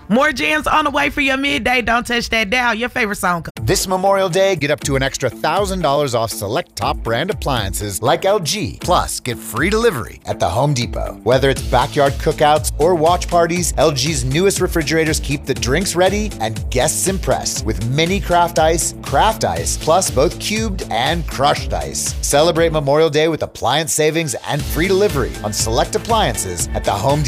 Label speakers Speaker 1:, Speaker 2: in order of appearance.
Speaker 1: More jams on the way for your midday. Don't touch that dial. Your favorite song.
Speaker 2: This Memorial Day, get up to an extra $1,000 off select top brand appliances like LG. Plus, get free delivery at the Home Depot. Whether it's backyard cookouts or watch parties, LG's newest refrigerators keep the drinks ready and guests impressed with mini craft ice, plus both cubed and crushed ice. Celebrate Memorial Day with appliance savings and free delivery on select appliances at the Home Depot.